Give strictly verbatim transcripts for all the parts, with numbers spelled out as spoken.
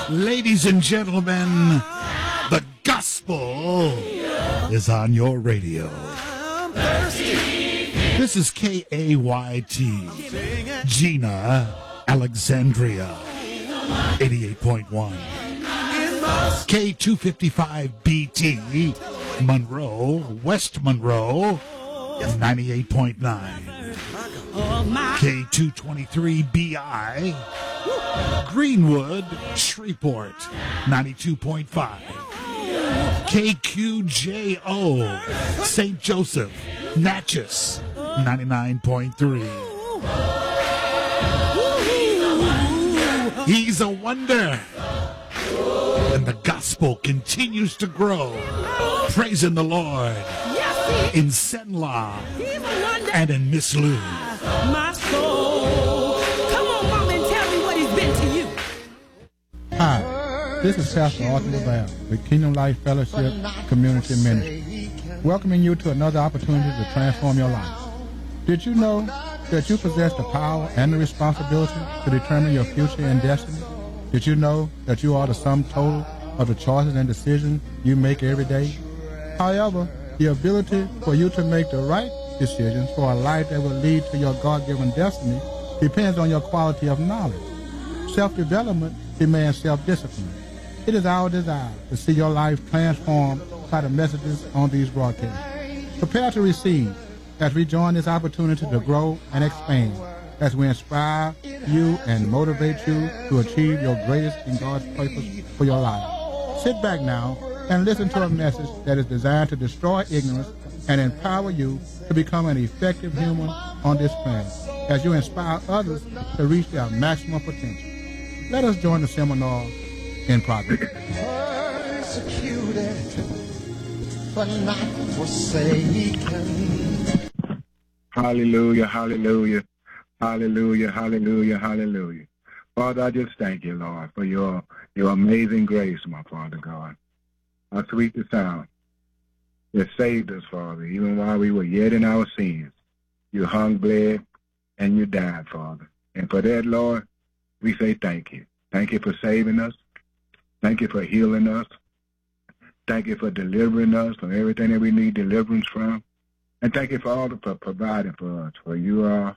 Ladies and gentlemen, the gospel is on your radio. This is K A Y T, Gina, Alexandria, eighty-eight point one. K two fifty-five B T, Monroe, West Monroe, ninety-eight point nine. K two twenty-three B I, Greenwood, Shreveport, ninety-two point five. K Q J O, Saint Joseph, Natchez, ninety-nine point three. He's a wonder, and the gospel continues to grow. Praising the Lord in Senla and in Miss Lou. My soul. Come on, Mom, and tell me what he's been to you. Hi, this is Pastor Arthur LaValle with Kingdom Life Fellowship Community Ministry, welcoming you to another opportunity to transform your life. Did you know that you possess the power and the responsibility to determine your future and destiny? Did you know that you are the sum total of the choices and decisions you make every day? However, the ability for you to make the right decisions for a life that will lead to your God-given destiny depends on your quality of knowledge. Self-development demands self-discipline. It is our desire to see your life transformed by the messages on these broadcasts. Prepare to receive as we join this opportunity to grow and expand, as we inspire you and motivate you to achieve your greatest in God's purpose for your life. Sit back now and listen to a message that is designed to destroy ignorance and empower you to become an effective human on this planet as you inspire others to reach their maximum potential. Let us join the seminar in progress. Persecuted, but not forsaken. Hallelujah, hallelujah, hallelujah, hallelujah, hallelujah. Father, I just thank you, Lord, for your, your amazing grace, my Father God. How sweet the sound that saved us, Father, even while we were yet in our sins. You hung, bled, and you died, Father. And for that, Lord, we say thank you. Thank you for saving us. Thank you for healing us. Thank you for delivering us from everything that we need deliverance from. And thank you for all the for providing for us, for you are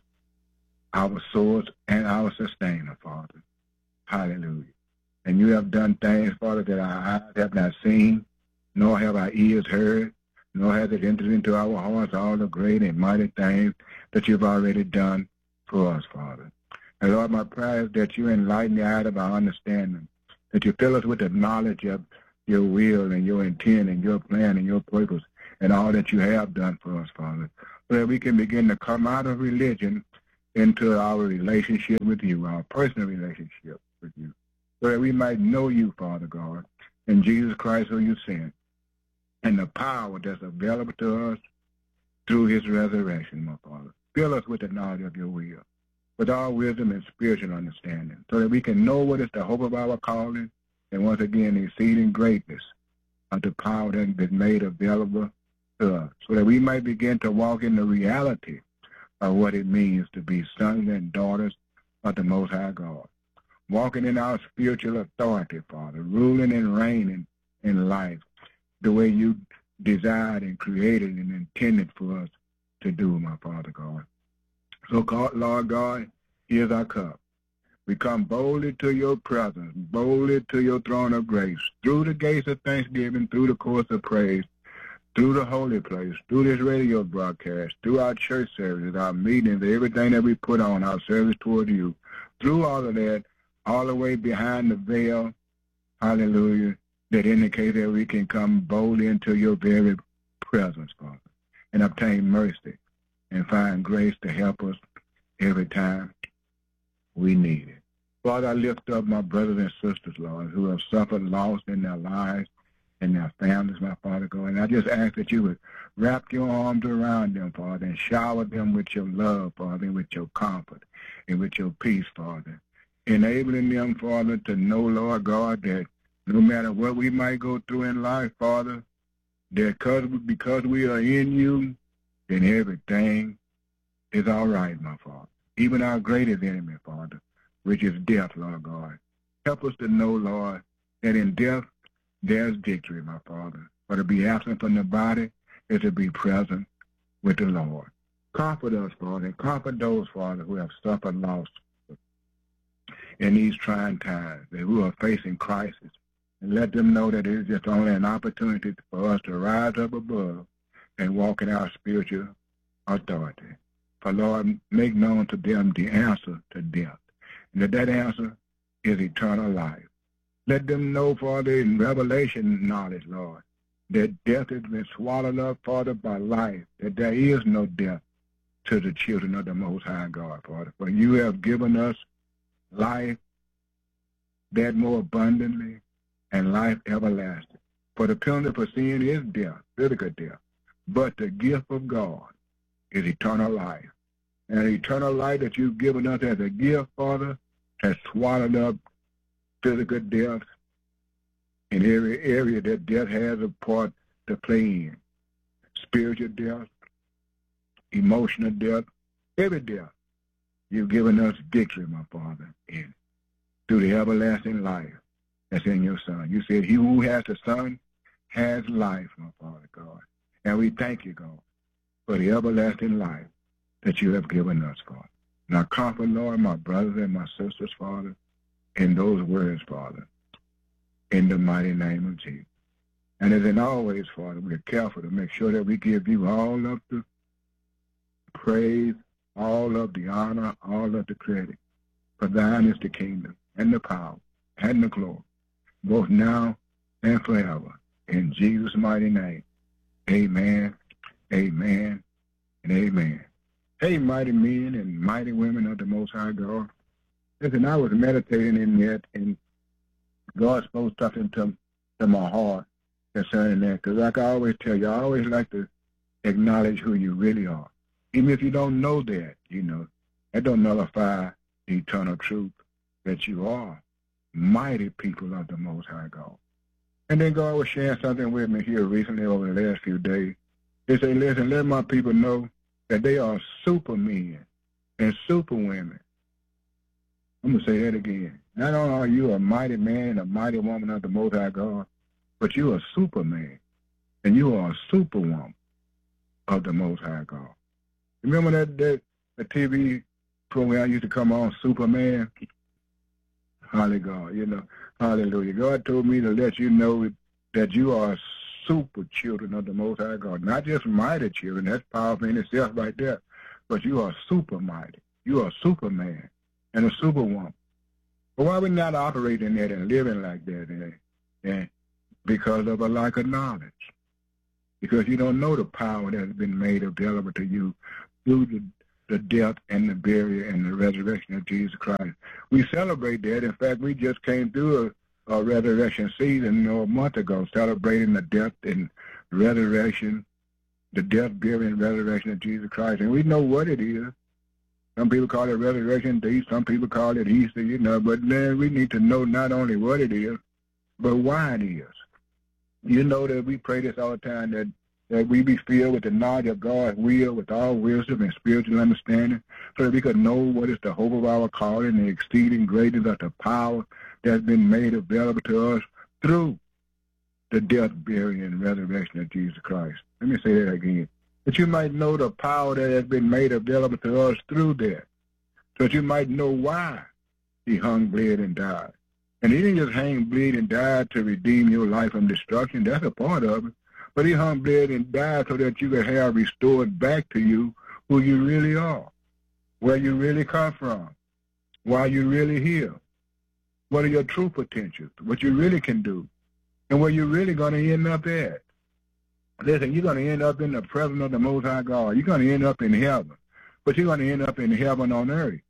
our source and our sustainer, Father. Hallelujah. And you have done things, Father, that our eyes have not seen, nor have our ears heard, nor has it entered into our hearts all the great and mighty things that you've already done for us, Father. And Lord, my prayer is that you enlighten the eye of our understanding, that you fill us with the knowledge of your will and your intent and your plan and your purpose and all that you have done for us, Father, so that we can begin to come out of religion into our relationship with you, our personal relationship with you, so that we might know you, Father God, and Jesus Christ who you sent, and the power that's available to us through his resurrection, my Father. Fill us with the knowledge of your will, with all wisdom and spiritual understanding, so that we can know what is the hope of our calling, and once again, the exceeding greatness of the power that has been made available to us, so that we might begin to walk in the reality of what it means to be sons and daughters of the Most High God, walking in our spiritual authority, Father, ruling and reigning in life the way you desired and created and intended for us to do, my Father God. So, God, Lord God, here's our cup. We come boldly to your presence, boldly to your throne of grace, through the gates of thanksgiving, through the courts of praise, through the holy place, through this radio broadcast, through our church services, our meetings, everything that we put on, our service toward you, through all of that, all the way behind the veil, hallelujah, that indicates that we can come boldly into your very presence, Father, and obtain mercy and find grace to help us every time we need it. Father, I lift up my brothers and sisters, Lord, who have suffered loss in their lives and their families, my Father God. And I just ask that you would wrap your arms around them, Father, and shower them with your love, Father, and with your comfort and with your peace, Father. Enabling them, Father, to know, Lord God, that no matter what we might go through in life, Father, that because, because we are in you, then everything is all right, my Father. Even our greatest enemy, Father, which is death, Lord God. Help us to know, Lord, that in death there's victory, my Father. For to be absent from the body is to be present with the Lord. Comfort us, Father, and comfort those, Father, who have suffered loss in these trying times, that who are facing crisis. And let them know that it is just only an opportunity for us to rise up above and walk in our spiritual authority. For, Lord, make known to them the answer to death, and that that answer is eternal life. Let them know, Father, in revelation knowledge, Lord, that death has been swallowed up, Father, by life, that there is no death to the children of the Most High God, Father. For you have given us life that more abundantly and life everlasting. For the penalty for sin is death, physical death, but the gift of God is eternal life. And eternal life that you've given us as a gift, Father, has swallowed up physical death in every area that death has a part to play in. Spiritual death, emotional death, every death. You've given us victory, my Father, in through the everlasting life that's in your Son. You said, he who has the Son has life, my Father God. And we thank you, God, for the everlasting life that you have given us, God. Now comfort, Lord, my brothers and my sisters, Father, in those words, Father, in the mighty name of Jesus. And as in always, Father, we're careful to make sure that we give you all of the praise, all of the honor, all of the credit. For thine is the kingdom and the power and the glory, both now and forever. In Jesus' mighty name, amen, amen, and amen. Hey, mighty men and mighty women of the Most High God. Listen, I was meditating in that, and God spoke something to, to my heart concerning that. Because like I always tell you, I always like to acknowledge who you really are. Even if you don't know that, you know, that don't nullify the eternal truth that you are mighty people of the Most High God. And then God was sharing something with me here recently over the last few days. He said, listen, let my people know that they are supermen and superwomen. I'm going to say that again. Not only are you a mighty man and a mighty woman of the Most High God, but you are a superman and you are a superwoman of the Most High God. Remember that, that the T V program used to come on, Superman? Hallelujah, you know, hallelujah. God told me to let you know that you are super children of the Most High God. Not just mighty children, that's powerful in itself right there, but you are super mighty. You are a superman and a superwoman. But why we not operating that and living like that? And, and because of a lack of knowledge. Because you don't know the power that has been made available to you through the, the death and the burial and the resurrection of Jesus Christ. We celebrate that. In fact, we just came through a, a resurrection season you know, a month ago, celebrating the death and resurrection, the death, burial, and resurrection of Jesus Christ. And we know what it is. Some people call it Resurrection Day, some people call it Easter, you know, but then we need to know not only what it is, but why it is. You know that we pray this all the time, that that we be filled with the knowledge of God's will, with all wisdom and spiritual understanding, so that we could know what is the hope of our calling and the exceeding greatness of the power that's been made available to us through the death, burial, and resurrection of Jesus Christ. Let me say that again. That you might know the power that has been made available to us through that, so that you might know why he hung, bled, and died. And he didn't just hang, bleed, and die to redeem your life from destruction. That's a part of it. But he hung, bled, and died so that you could have restored back to you who you really are, where you really come from, why you really here, what are your true potentials, what you really can do, and where you're really going to end up at. Listen, you're going to end up in the presence of the Most High God. You're going to end up in heaven, but you're going to end up in heaven on earth.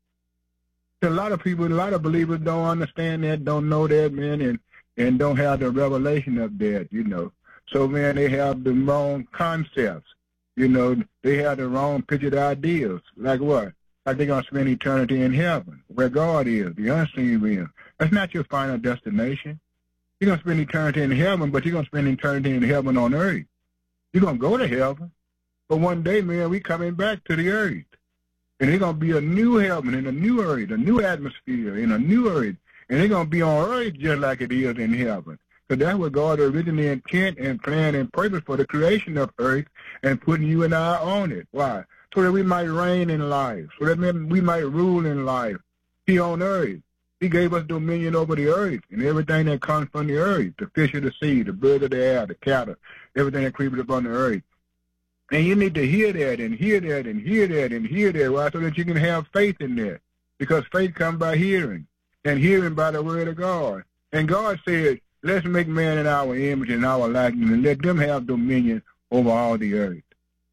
A lot of people, a lot of believers don't understand that, don't know that, man, and, and don't have the revelation of that, you know. So, man, they have the wrong concepts. You know, they have the wrong pictured ideas. Like what? Like they're going to spend eternity in heaven, where God is, the unseen realm. That's not your final destination. You're going to spend eternity in heaven, but you're going to spend eternity in heaven on earth. You're going to go to heaven, but one day, man, we coming back to the earth. And it's going to be a new heaven and a new earth, a new atmosphere, and a new earth, And it's going to be on earth just like it is in heaven. So that's what God originally intent and plan and purpose for the creation of earth and putting you and I on it. Why? So that we might reign in life. So that we might rule in life here on earth. He gave us dominion over the earth and everything that comes from the earth, the fish of the sea, the birds of the air, the cattle, everything that creeps upon the earth. And you need to hear that and hear that and hear that and hear that, why? So that you can have faith in that. Because faith comes by hearing, and hearing by the word of God. And God said, let's make man in our image and our likeness, and let them have dominion over all the earth.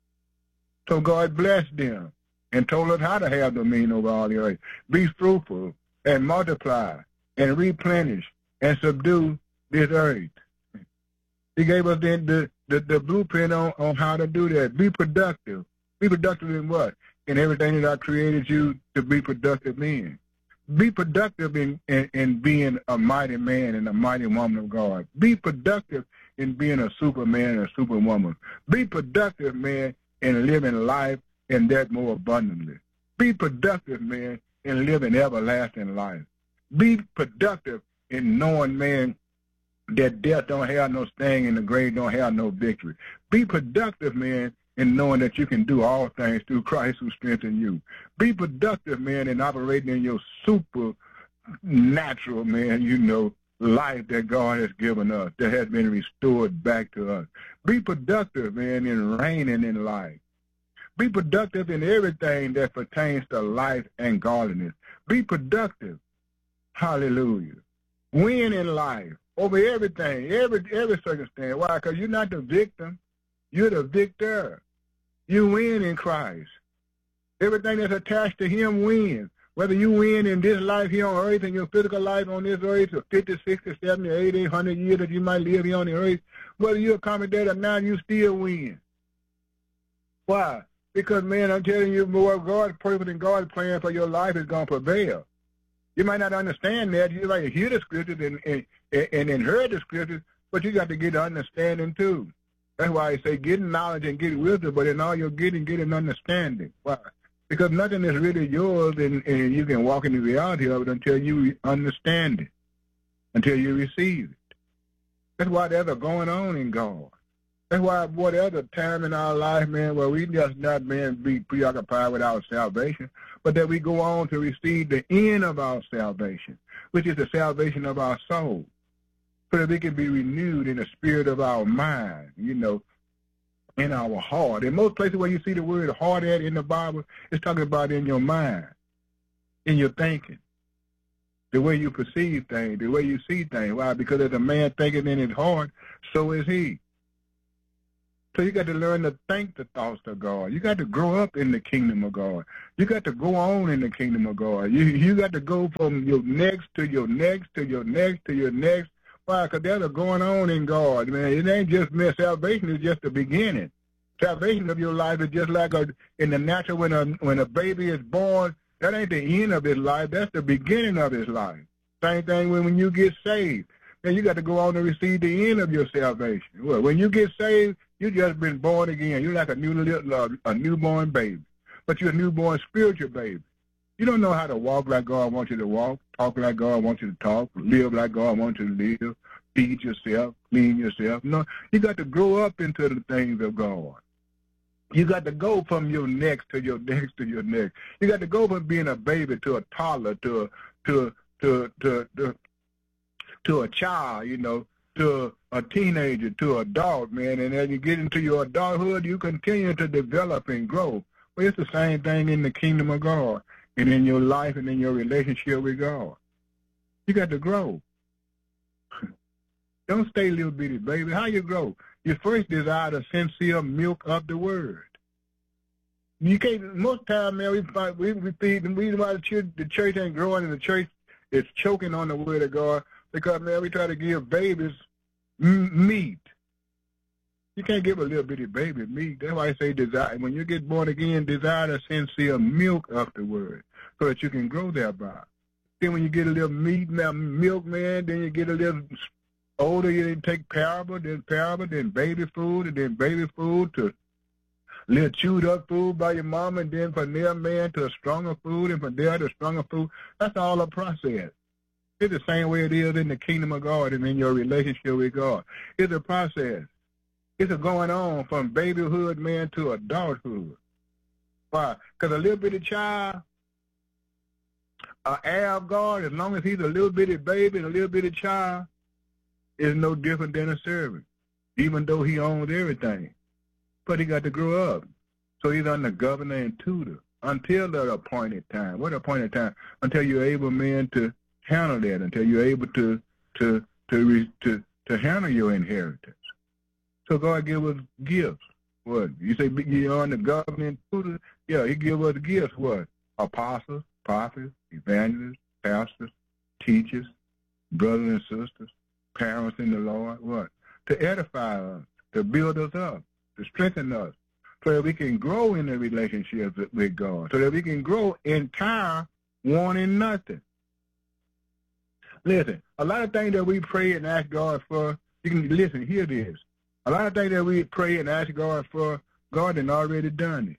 So God blessed them and told us how to have dominion over all the earth. Be fruitful and multiply and replenish and subdue this earth. He gave us the, the, the, the blueprint on, on how to do that. Be productive. Be productive in what? In everything that I created you to be productive in. Be productive in, in, in being a mighty man and a mighty woman of God. Be productive in being a superman and a superwoman. Be productive, man, in living life and that more abundantly. Be productive, man, in living everlasting life. Be productive in knowing, man, that death don't have no sting and the grave don't have no victory. Be productive, man, in knowing that you can do all things through Christ who strengthens you. Be productive, man, in operating in your supernatural, man, you know, life that God has given us, that has been restored back to us. Be productive, man, in reigning in life. Be productive in everything that pertains to life and godliness. Be productive. Hallelujah. Win in life over everything, every every circumstance. Why? Because you're not the victim. You're the victor. You win in Christ. Everything that's attached to him wins. Whether you win in this life here on earth, in your physical life on this earth, for fifty, sixty, seventy, eighty, one hundred years that you might live here on the earth, whether you're a commentator or not, you still win. Why? Because, man, I'm telling you, more God's purpose and God's plan for your life is going to prevail. You might not understand that. You might hear the scriptures and, and, and, and heard the scriptures, but you got to get understanding too. That's why I say get knowledge and get wisdom, but in all you're getting, get an understanding. Why? Because nothing is really yours, and, and you can walk in the reality of it until you understand it, until you receive it. That's why there's a going on in God. That's why whatever time in our life, man, where we just not, man, be preoccupied with our salvation, but that we go on to receive the end of our salvation, which is the salvation of our soul, so that we can be renewed in the spirit of our mind, you know, in our heart. In most places where you see the word heart at in the Bible, it's talking about in your mind, in your thinking, the way you perceive things, the way you see things. Why? Because as a man thinking in his heart, so is he. So you got to learn to think the thoughts of God. You got to grow up in the kingdom of God. You got to go on in the kingdom of God. You you got to go from your next to your next to your next to your next. Why? Because there's a going on in God, man. It ain't just, man, salvation is just the beginning. Salvation of your life is just like a, in the natural, when a, when a baby is born, that ain't the end of his life. That's the beginning of his life. Same thing when, when you get saved. Then you got to go on to receive the end of your salvation. Well, when you get saved, you just been born again. You're like a new little, a newborn baby, but you're a newborn spiritual baby. You don't know how to walk like God wants you to walk, talk like God wants you to talk, live like God wants you to live, feed yourself, clean yourself. No, you got to grow up into the things of God. You got to go from your next to your next to your next. You got to go from being a baby to a toddler to a, to to to to to a child, you know, to a teenager, to an adult, man. And as you get into your adulthood, you continue to develop and grow. Well, it's the same thing in the kingdom of God and in your life and in your relationship with God. You got to grow. Don't stay little bitty baby. How you grow? You first desire the sincere milk of the word. You can't, most time, man, we find, we, we feed, the reason why the church, the church ain't growing and the church is choking on the word of God, because, man, we try to give babies m meat. You can't give a little bitty baby meat. That's why I say desire. When you get born again, desire the sincere milk of the word so that you can grow thereby. Then when you get a little meat, milk, man, then you get a little older, you take parable, then parable, then baby food, and then baby food to a little chewed up food by your mama, and then from there, man, to a stronger food, and from there to stronger food. That's all a process. It's the same way it is in the kingdom of God and in your relationship with God. It's a process. It's a going on from babyhood, man, to adulthood. Why? Because a little bitty child, an heir of God, as long as he's a little bitty baby and a little bitty child, is no different than a servant, even though he owns everything. But he got to grow up. So he's under governor and tutor until the appointed time. What appointed time? Until you're able, man, to handle that, until you're able to to to re, to, to handle your inheritance. So God give us gifts. What? You say you're under governor and tutor? Yeah, he give us gifts. What? Apostles, prophets, evangelists, pastors, teachers, brothers and sisters, parents in the Lord. What? To edify us, to build us up, to strengthen us, so that we can grow in the relationship with God, so that we can grow entire, wanting nothing. Listen, a lot of things that we pray and ask God for, you can listen, hear this. A lot of things that we pray and ask God for, God had already done it.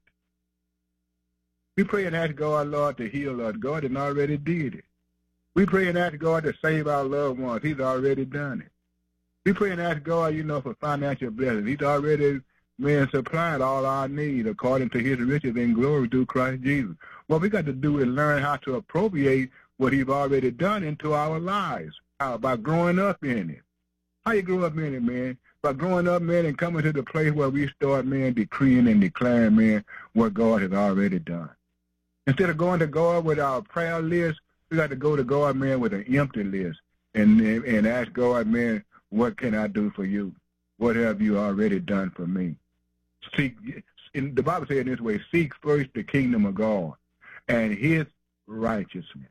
We pray and ask God, Lord, to heal us. God had already did it. We pray and ask God to save our loved ones. He's already done it. We pray and ask God, you know, for financial blessings. He's already, man, supplied all our needs according to his riches and glory through Christ Jesus. What we got to do is learn how to appropriate what he's already done into our lives. How? By growing up in it. How you grow up in it, man? By growing up, man, and coming to the place where we start, man, decreeing and declaring, man, what God has already done. Instead of going to God with our prayer list, we got to go to God, man, with an empty list and, and, and ask God, man, what can I do for you? What have you already done for me? Seek, in the Bible says it this way, seek first the kingdom of God and his righteousness.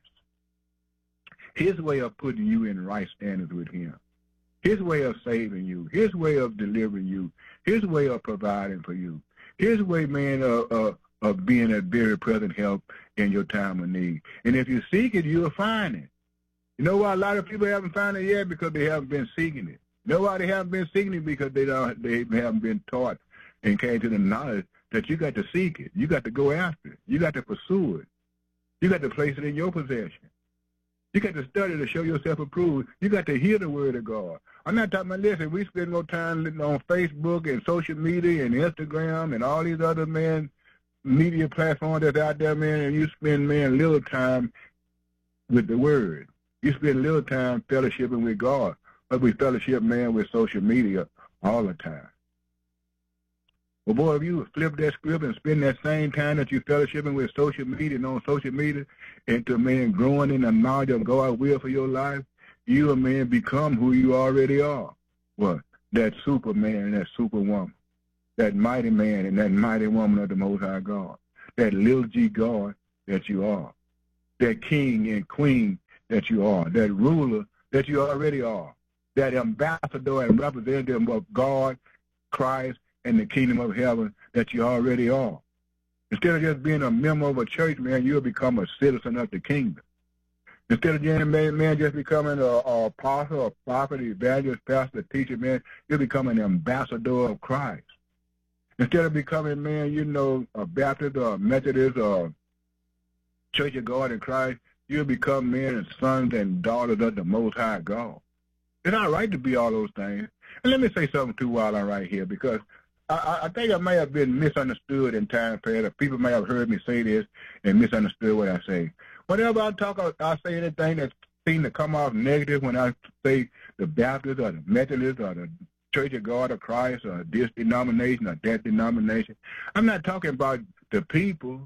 His way of putting you in right standards with him. His way of saving you. His way of delivering you. His way of providing for you. His way, man, of, of, of being a very present help in your time of need. And if you seek it, you'll find it. You know why a lot of people haven't found it yet? Because they haven't been seeking it. You know why they haven't been seeking it? Because they don't. They haven't been taught and came to the knowledge that you got to seek it. You got to go after it. You got to pursue it. You got to place it in your possession. You got to study to show yourself approved. You got to hear the word of God. I'm not talking about, listen, we spend more time on Facebook and social media and Instagram and all these other, man, media platforms that's out there, man, and you spend, man, little time with the word. You spend little time fellowshipping with God, but we fellowship, man, with social media all the time. Well, boy, if you flip that script and spend that same time that you fellowshipping with social media and on social media into, man, growing in the knowledge of God's will for your life, you, man, become who you already are. What? That superman and that superwoman. That mighty man and that mighty woman of the Most High God. That little G God that you are. That king and queen that you are. That ruler that you already are. That ambassador and representative of God, Christ, and the kingdom of heaven that you already are. Instead of just being a member of a church, man, you'll become a citizen of the kingdom. Instead of being, man, man just becoming an apostle, a prophet, evangelist, pastor, teacher, man, you'll become an ambassador of Christ. Instead of becoming, man, you know, a Baptist or a Methodist or Church of God in Christ, you'll become, man, sons and daughters of the Most High God. It's all right to be all those things. And let me say something, too, while I'm right here, because I, I think I may have been misunderstood in time past, or people may have heard me say this and misunderstood what I say. Whenever I talk, I, I say anything that seems to come off negative when I say the Baptist or the Methodist or the Church of God of Christ or this denomination or that denomination. I'm not talking about the people.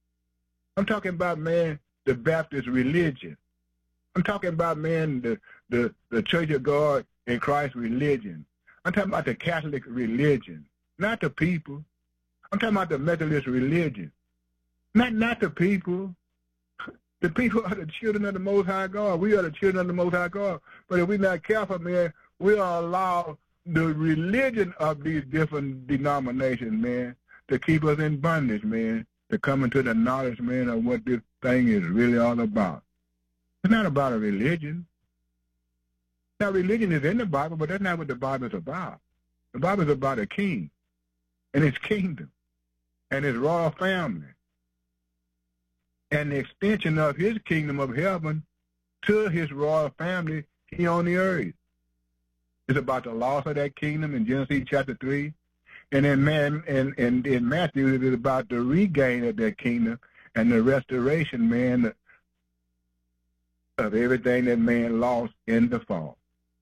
I'm talking about, man, the Baptist religion. I'm talking about, man, the, the, the Church of God in Christ religion. I'm talking about the Catholic religion, not the people. I'm talking about the Methodist religion, not not the people. The people are the children of the Most High God. We are the children of the Most High God. But if we're not careful, man, we'll allow the religion of these different denominations, man, to keep us in bondage, man, to come into the knowledge, man, of what this thing is really all about. It's not about a religion. Now, religion is in the Bible, but that's not what the Bible is about. The Bible is about a king and his kingdom and his royal family and the extension of his kingdom of heaven to his royal family here on the earth. It's about the loss of that kingdom in Genesis chapter three. And in, man, and, and in Matthew, it is about the regain of that kingdom and the restoration, man, of everything that man lost in the fall.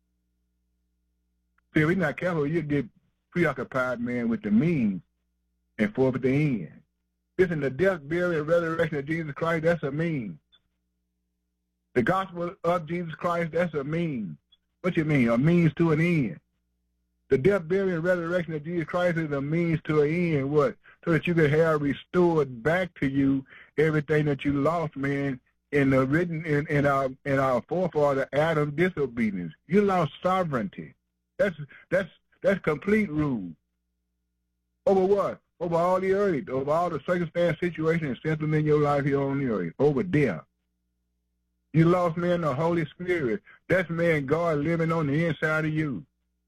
See, if we're not careful, you get preoccupied, man, with the means and forfeit the end. Listen, the death, burial, and resurrection of Jesus Christ, that's a means. The gospel of Jesus Christ, that's a means. What you mean? A means to an end. The death, burial, and resurrection of Jesus Christ is a means to an end. What? So that you can have restored back to you everything that you lost, man, in the written in, in our in our forefather Adam's disobedience. You lost sovereignty. That's that's that's complete rule. Over what? Over all the earth, over all the circumstance, situation, and symptoms in your life here on the earth. Over death. You lost, man, the Holy Spirit. That's, man, God living on the inside of you.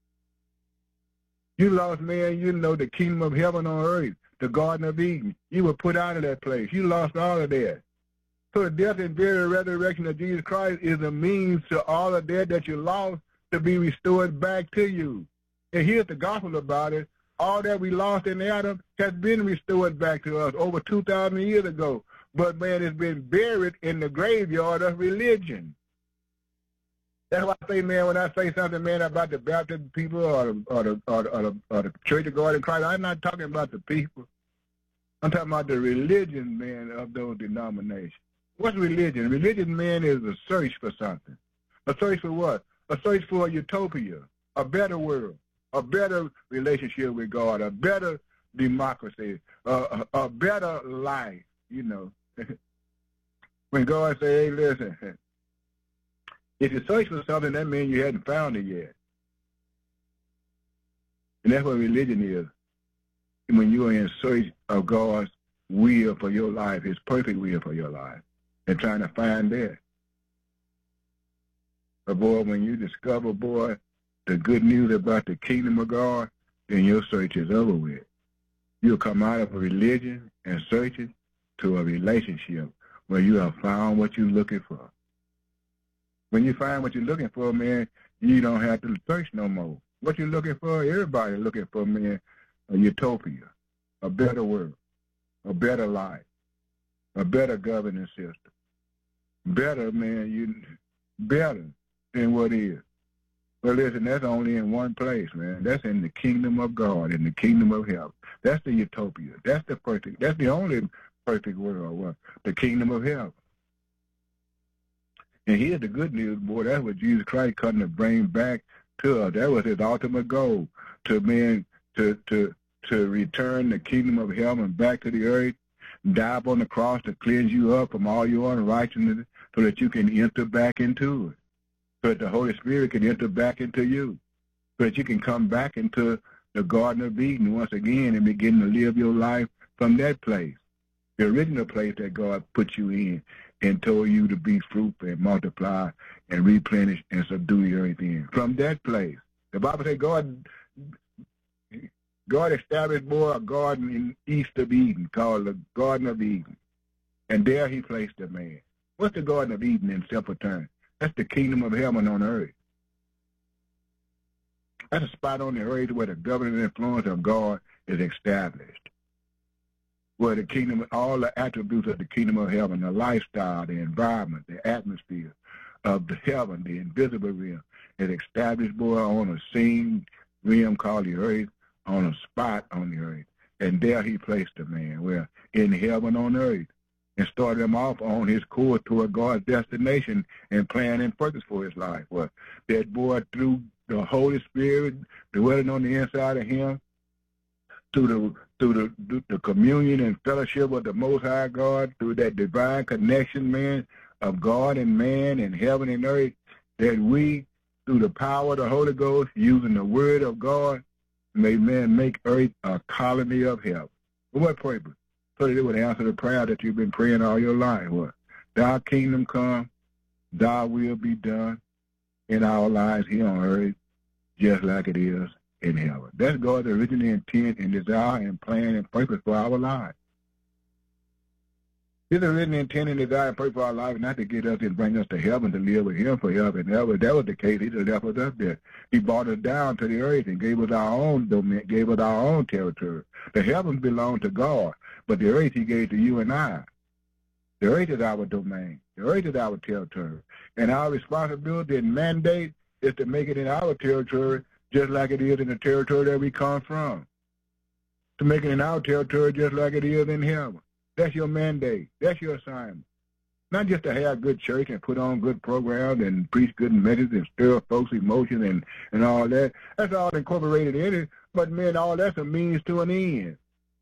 You lost, man, you know, the kingdom of heaven on earth, the Garden of Eden. You were put out of that place. You lost all of that. So the death and burial and resurrection of Jesus Christ is a means to all of that that you lost to be restored back to you. And here's the gospel about it. All that we lost in Adam has been restored back to us over two thousand years ago. But, man, it's been buried in the graveyard of religion. That's why I say, man, when I say something, man, about the Baptist people or the, or the, or the, or the, or the Church of God in Christ, I'm not talking about the people. I'm talking about the religion, man, of those denominations. What's religion? Religion, man, is a search for something. A search for what? A search for a utopia, a better world, a better relationship with God, a better democracy, a, a, a better life, you know. When God said, hey, listen, if you search for something, that means you hadn't found it yet. And that's what religion is. When you are in search of God's will for your life, his perfect will for your life, and trying to find that. But, boy, when you discover, boy, the good news about the kingdom of God, then your search is over with. You'll come out of a religion and searching to a relationship where you have found what you're looking for. When you find what you're looking for, man, you don't have to search no more. What you're looking for, everybody's looking for, man, a utopia, a better world, a better life, a better governing system. Better, man, you better than what is. But listen, that's only in one place, man. That's in the kingdom of God, in the kingdom of heaven. That's the utopia. That's the perfect, that's the only perfect world, well, the kingdom of heaven. And here's the good news, boy, that's what Jesus Christ come to bring back to us. That was his ultimate goal, to man, to to to return the kingdom of heaven back to the earth, die upon the cross to cleanse you up from all your unrighteousness so that you can enter back into it, so that the Holy Spirit can enter back into you, so that you can come back into the Garden of Eden once again and begin to live your life from that place, the original place that God put you in and told you to be fruitful and multiply and replenish and subdue the earth in. From that place, the Bible says God God established, boy, a garden in east of Eden called the Garden of Eden. And there he placed the man. What's the Garden of Eden in simple terms? That's the kingdom of heaven on earth. That's a spot on the earth where the governing influence of God is established. Where the kingdom, all the attributes of the kingdom of heaven, the lifestyle, the environment, the atmosphere of the heaven, the invisible realm, is established, boy, on a seen realm called the earth, on a spot on the earth. And there he placed the man, where in heaven on earth, and started him off on his course toward God's destination and plan and purpose for his life. Well, that boy, through the Holy Spirit dwelling on the inside of him, through the through the, the communion and fellowship of the Most High God, through that divine connection, man, of God and man and heaven and earth, that we, through the power of the Holy Ghost, using the word of God, may man make earth a colony of heaven. For what purpose? So that it would answer the prayer that you've been praying all your life. What? Thy kingdom come, thy will be done in our lives here on earth, just like it is in heaven. That's God's original intent and desire and plan and purpose for our lives. His original intent and desire and purpose for our life, not to get us and bring us to heaven to live with him forever and ever. If that was the case, he'd have left us up there. He brought us down to the earth and gave us our own domain, gave us our own territory. The heavens belong to God, but the earth he gave to you and I. The earth is our domain. The earth is our territory. And our responsibility and mandate is to make it in our territory just like it is in the territory that we come from. To make it in our territory just like it is in heaven. That's your mandate. That's your assignment. Not just to have good church and put on good programs and preach good messages and stir up folks' emotions and, and all that. That's all incorporated in it. But, man, all that's a means to an end.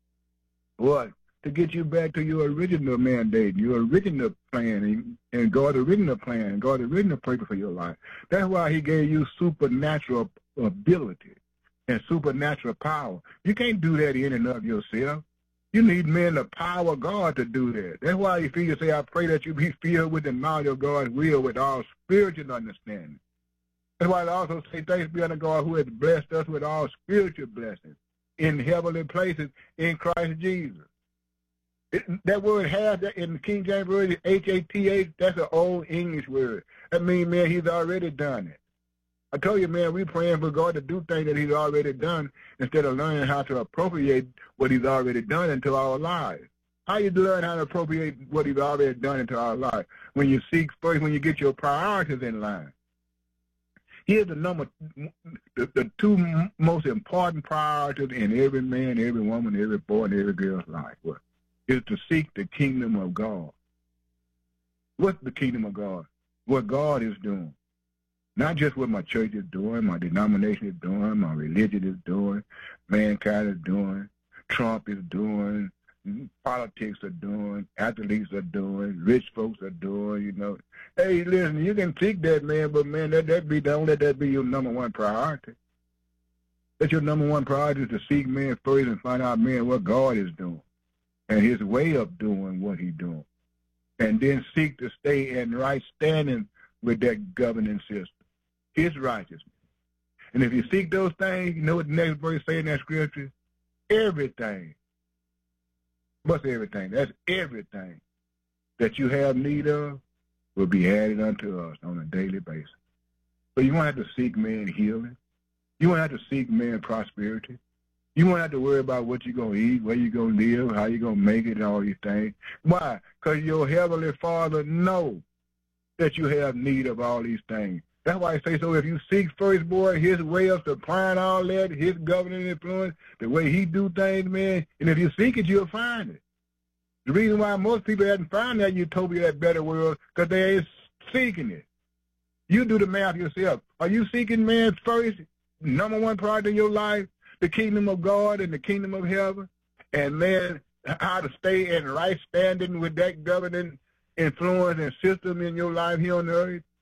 What? To get you back to your original mandate, your original plan, and, and God's original plan, and God's original purpose for your life. That's why he gave you supernatural ability and supernatural power. You can't do that in and of yourself. You need men the power of God to do that. That's why Ephesians say, I pray that you be filled with the knowledge of God's will with all spiritual understanding. That's why it also say, thanks be unto God who has blessed us with all spiritual blessings in heavenly places in Christ Jesus. It, that word has, that in the King James Version, H A T H, that's an old English word. That means, man, he's already done it. I told you, man, we're praying for God to do things that he's already done instead of learning how to appropriate what he's already done into our lives. How you learn how to appropriate what he's already done into our lives? When you seek first, when you get your priorities in line. Here's the number, the, the two most important priorities in every man, every woman, every boy, and every girl's life. What? Is to seek the kingdom of God. What's the kingdom of God? What God is doing. Not just what my church is doing, my denomination is doing, my religion is doing, mankind is doing, Trump is doing, politics are doing, athletes are doing, rich folks are doing, you know. Hey, listen, you can seek that, man, but, man, that, that be, don't let that be your number one priority. That's your number one priority is to seek man first and find out, man, what God is doing and his way of doing what he's doing. And then seek to stay in right standing with that governing system. His righteousness. And if you seek those things, you know what the next verse say in that scripture? Everything. What's everything? That's everything that you have need of will be added unto us on a daily basis. So you won't have to seek man healing. You won't have to seek man prosperity. You won't have to worry about what you're going to eat, where you're going to live, how you're going to make it, and all these things. Why? Because your heavenly Father knows that you have need of all these things. That's why I say, so if you seek first, boy, his way of supplying all that, his governing influence, the way he do things, man, and if you seek it, you'll find it. The reason why most people haven't found that utopia, that better world, because they ain't seeking it. You do the math yourself. Are you seeking man first, number one priority in your life, the kingdom of God and the kingdom of heaven, and then how to stay in right standing with that governing influence and system in your life here on the earth?